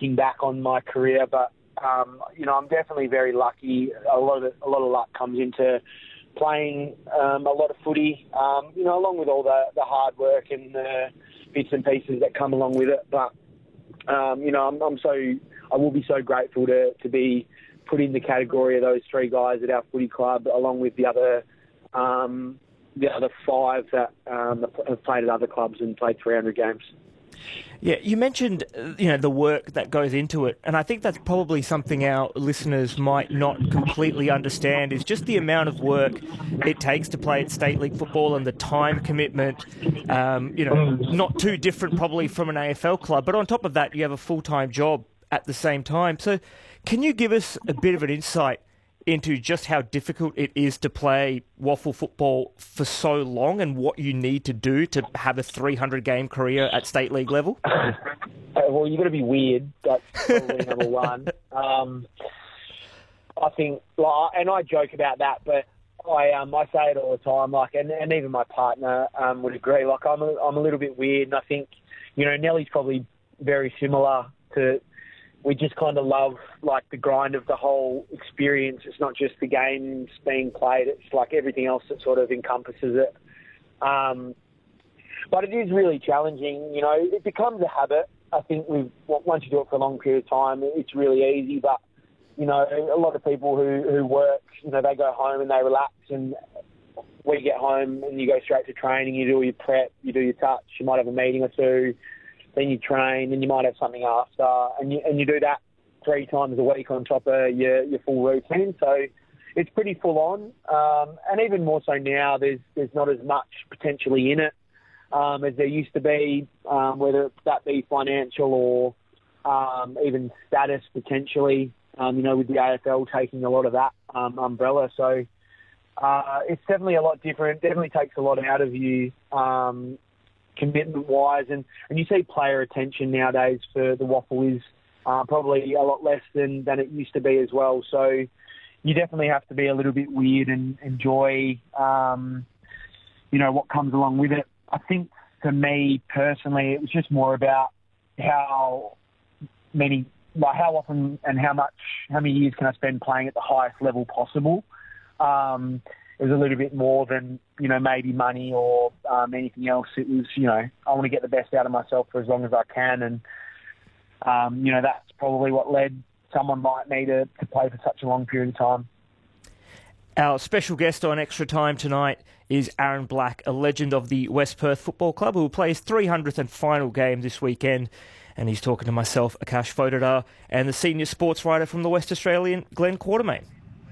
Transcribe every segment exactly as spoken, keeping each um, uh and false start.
looking back on my career, but um, you know, I'm definitely very lucky. A lot of the, a lot of luck comes into playing um, a lot of footy, um, you know, along with all the, the hard work and the bits and pieces that come along with it. But um, you know, I'm, I'm so I will be so grateful to to be put in the category of those three guys at our footy club, along with the other um, the other five that um, have played at other clubs and played three hundred games. Yeah, you mentioned, you know, the work that goes into it, and I think that's probably something our listeners might not completely understand, is just the amount of work it takes to play at State League football and the time commitment, um, you know, not too different probably from an A F L club, but on top of that, you have a full-time job at the same time. So can you give us a bit of an insight into just how difficult it is to play waffle football for so long and what you need to do to have a three hundred game career at State League level? Uh, well, you've got to be weird. That's probably number one. Um, I think, like, and I joke about that, but I um, I say it all the time, like, and, and even my partner um, would agree. Like, I'm a, I'm a little bit weird, and I think, you know, Nellie's probably very similar to. We just kind of love, like, the grind of the whole experience. It's not just the games being played. It's, like, everything else that sort of encompasses it. Um, but it is really challenging. You know, it becomes a habit. I think we've, once you do it for a long period of time, it's really easy. But, you know, a lot of people who, who work, you know, they go home and they relax, and we get home and you go straight to training. You do all your prep, you do your touch, you might have a meeting or two, then you train, and you might have something after, and you and you do that three times a week on top of your, your full routine. So it's pretty full on, um, and even more so now. There's there's not as much potentially in it um, as there used to be, um, whether that be financial or um, even status potentially. Um, you know, with the A F L taking a lot of that um, umbrella, so uh, it's definitely a lot different. Definitely takes a lot out of you. Um, commitment-wise, and, and you see player attention nowadays for the waffle is uh, probably a lot less than, than it used to be as well. So you definitely have to be a little bit weird and enjoy, um, you know, what comes along with it. I think for me personally, it was just more about how many, like how often and how much, how many years can I spend playing at the highest level possible. Um, It was a little bit more than, you know, maybe money or um, anything else. It was, you know, I want to get the best out of myself for as long as I can. And, um, you know, that's probably what led someone like me to, to play for such a long period of time. Our special guest on Extra Time tonight is Aaron Black, a legend of the West Perth Football Club, who will play his three hundredth and final game this weekend. And he's talking to myself, Akash Fodadar, and the senior sports writer from the West Australian, Glenn Quartermain.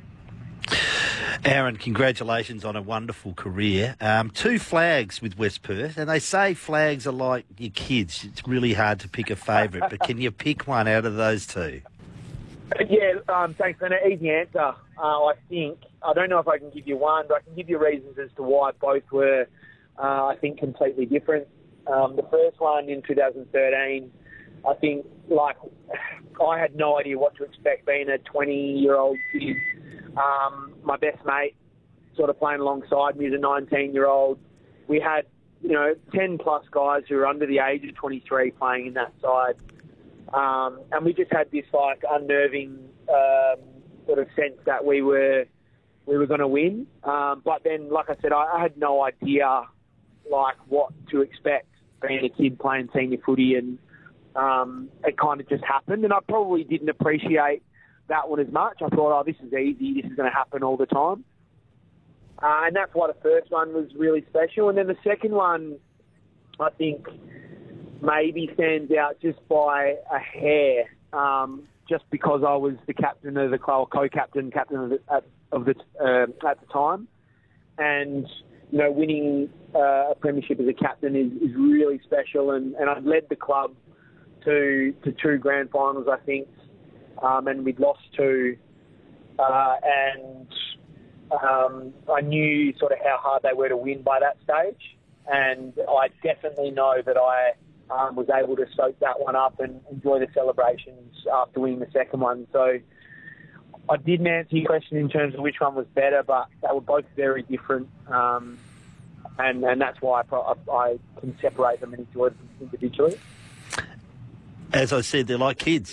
Aaron, congratulations on a wonderful career. Um, two flags with West Perth, and they say flags are like your kids. It's really hard to pick a favourite, but can you pick one out of those two? Yeah, um, thanks, man. An easy answer, uh, I think. I don't know if I can give you one, but I can give you reasons as to why both were, uh, I think, completely different. Um, the first one in two thousand thirteen, I think, like, I had no idea what to expect being a twenty-year-old kid. Um, my best mate sort of playing alongside me as a nineteen-year-old. We had, you know, ten-plus guys who were under the age of twenty-three playing in that side. Um, and we just had this, like, unnerving um, sort of sense that we were we were going to win. Um, but then, like I said, I, I had no idea, like, what to expect being a kid playing senior footy, and um, it kind of just happened. And I probably didn't appreciate that one as much. I thought, oh, this is easy, this is going to happen all the time. Uh, and that's why the first one was really special. And then the second one, I think, maybe stands out just by a hair, um, just because I was the captain of the club, co-captain, captain of the, at, of the, uh, at the time. And, you know, winning uh, a premiership as a captain is, is really special. And, and I've led the club to, to two grand finals, I think. Um, and we'd lost two, uh, and um, I knew sort of how hard they were to win by that stage, and I definitely know that I um, was able to soak that one up and enjoy the celebrations after winning the second one. So I didn't answer your question in terms of which one was better, but they were both very different, um, and, and that's why I, I can separate them and enjoy them individually. As I said, they're like kids.